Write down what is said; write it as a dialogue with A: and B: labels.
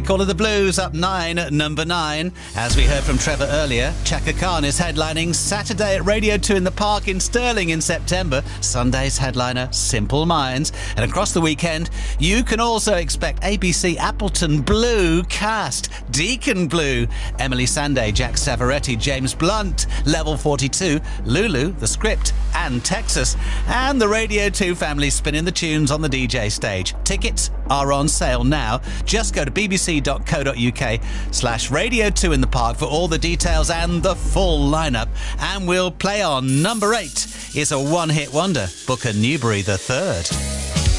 A: Call of the Blues up 9 at number 9. As we heard from Trevor earlier, Chaka Khan is headlining Saturday at Radio 2 in the Park in Stirling in September. Sunday's headliner, Simple Minds. And across the weekend, you can also expect ABC Appleton Blue cast, Deacon Blue, Emily Sandé, Jack Savaretti, James Blunt, Level 42, Lulu, The Script, and Texas. And the Radio 2 family spinning the tunes on the DJ stage. Tickets are on sale now. Just go to bbc.co.uk/Radio 2 in the Park for all the details and the full lineup. And we'll play on number 8 is a one-hit wonder, Booker Newberry III.